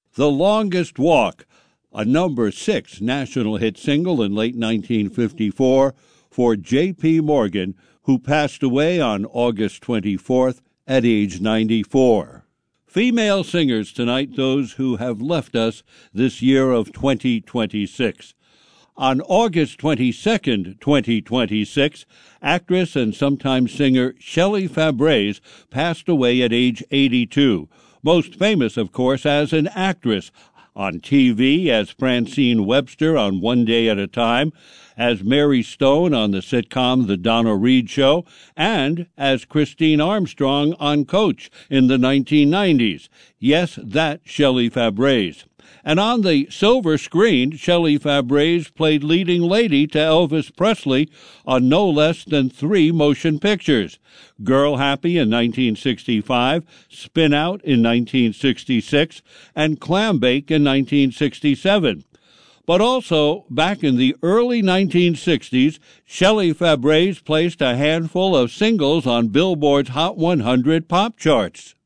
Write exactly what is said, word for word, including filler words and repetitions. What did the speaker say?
The Longest Walk, a number six national hit single in late nineteen fifty-four for J P. Morgan, who passed away on August twenty-fourth at age ninety-four. Female singers tonight, those who have left us this year of twenty twenty-six. On August twenty-second, twenty twenty-six, actress and sometime singer Shelley Fabares passed away at age eighty-two. Most famous, of course, as an actress, on T V as Francine Webster on One Day at a Time, as Mary Stone on the sitcom The Donna Reed Show, and as Christine Armstrong on Coach in the nineteen nineties. Yes, that Shelley Fabares. And on the silver screen, Shelley Fabares played leading lady to Elvis Presley on no less than three motion pictures: Girl Happy in nineteen sixty-five, Spin Out in nineteen sixty-six, and Clambake in nineteen sixty-seven. But also, back in the early nineteen sixties, Shelley Fabares placed a handful of singles on Billboard's Hot one hundred pop charts.